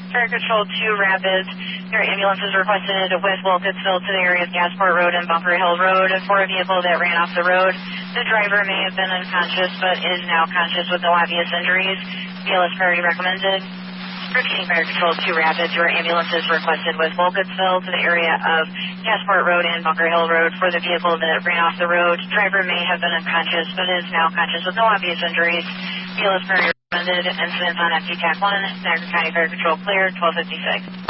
Fire Control 2 Rapids. Your ambulance is requested with Wilkesville to the area of Gasport Road and Bunker Hill Road for a vehicle that ran off the road. The driver may have been unconscious but is now conscious with no obvious injuries. BLS priority recommended. Repeating Fire Control 2 Rapids. Your ambulance is requested with Wilkesville to the area of Gasport Road and Bunker Hill Road for the vehicle that ran off the road. Driver may have been unconscious but is now conscious with no obvious injuries. BLS priority recommended. Incidents on FTCAC 1, Niagara County Fire Control clear, 1256.